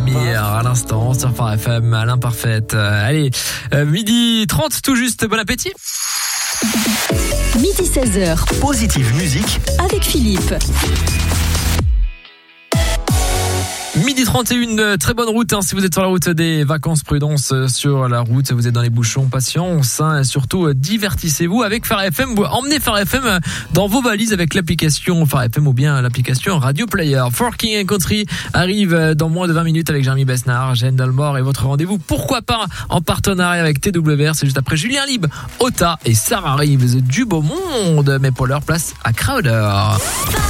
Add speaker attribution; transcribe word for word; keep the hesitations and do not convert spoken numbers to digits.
Speaker 1: Amir à l'instant sur Phare F M à l'imparfaite. Euh, allez, euh, midi trente tout juste, bon appétit.
Speaker 2: Midi seize heures.
Speaker 3: Positive musique
Speaker 2: avec Philippe.
Speaker 1: Midi trente et une, très bonne route hein, si vous êtes sur la route des vacances, prudence sur la route, vous êtes dans les bouchons, patience hein, et surtout euh, divertissez-vous avec Phare F M, emmenez Phare F M dans vos valises avec l'application Phare F M ou bien l'application Radio Player. Forking and Country arrive dans moins de vingt minutes avec Jeremy Besnard, Jeanne Dalmor et votre rendez-vous, pourquoi pas en partenariat avec T W R, c'est juste après Julien Lieb, Ota et Sarah Reeves du beau monde, mais pour leur place à Crowder.